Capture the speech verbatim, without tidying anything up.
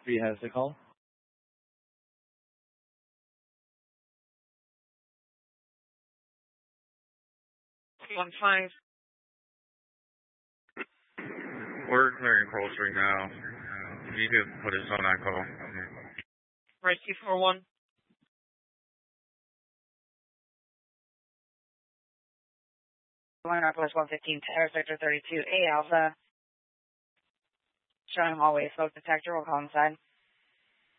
Three has the call. One five. We're clearing calls right now. If you could put us on that call. Rescue four one. One Northwest one fifteen, Tower Sector thirty-two, A Alpha. Showing hallway smoke detector, we'll call inside.